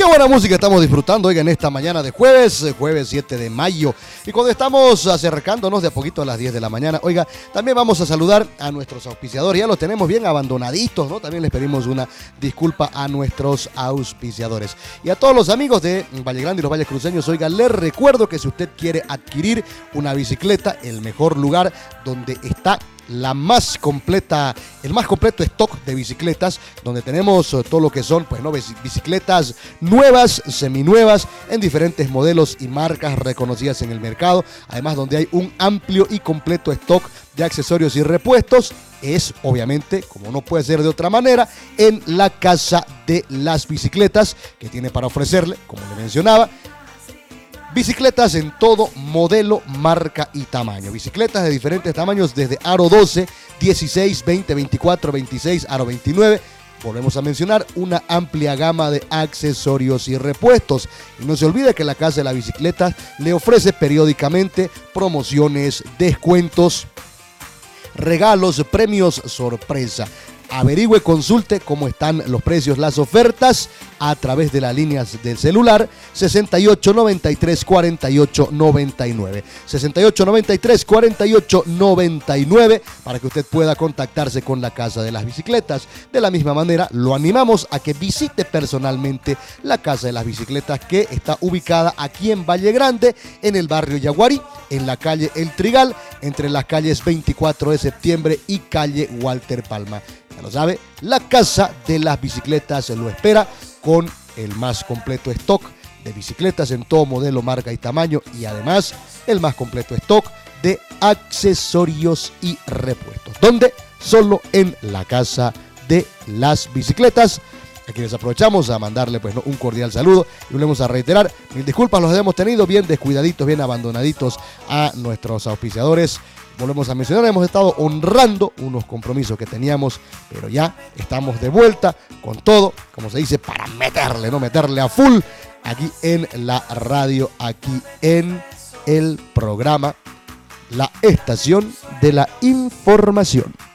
Qué buena música estamos disfrutando, oigan, esta mañana de jueves 7 de mayo. Y cuando estamos acercándonos de a poquito a las 10 de la mañana, oiga, también vamos a saludar a nuestros auspiciadores. Ya los tenemos bien abandonaditos, ¿no? También les pedimos una disculpa a nuestros auspiciadores. Y a todos los amigos de Valle Grande y los Valles Cruceños, oiga, les recuerdo que si usted quiere adquirir una bicicleta, el mejor lugar donde está el más completo stock de bicicletas, donde tenemos todo lo que son, pues, ¿no?, bicicletas nuevas, seminuevas, en diferentes modelos y marcas reconocidas en el mercado. Además, donde hay un amplio y completo stock de accesorios y repuestos, es obviamente, como no puede ser de otra manera, en la Casa de las Bicicletas, que tiene para ofrecerle, como le mencionaba, bicicletas en todo modelo, marca y tamaño. Bicicletas de diferentes tamaños, desde aro 12, 16, 20, 24, 26, aro 29. Volvemos a mencionar una amplia gama de accesorios y repuestos. Y no se olvide que la Casa de la Bicicleta le ofrece periódicamente promociones, descuentos, regalos, premios sorpresa. Averigüe, consulte cómo están los precios, las ofertas a través de las líneas del celular 68 93 48 99. 68 93 48 99 para que usted pueda contactarse con la Casa de las Bicicletas. De la misma manera, lo animamos a que visite personalmente la Casa de las Bicicletas, que está ubicada aquí en Valle Grande, en el barrio Yaguarí, en la calle El Trigal, entre las calles 24 de septiembre y calle Walter Palma. Ya lo sabe, la Casa de las Bicicletas lo espera con el más completo stock de bicicletas en todo modelo, marca y tamaño, y además el más completo stock de accesorios y repuestos. ¿Dónde? Solo en la Casa de las Bicicletas. Aquí les aprovechamos a mandarle, pues, ¿no?, un cordial saludo, y volvemos a reiterar mil disculpas, los hemos tenido bien descuidaditos, bien abandonaditos a nuestros auspiciadores. Volvemos a mencionar, hemos estado honrando unos compromisos que teníamos, pero ya estamos de vuelta con todo, como se dice, para meterle a full aquí en la radio, aquí en el programa La Estación de la Información.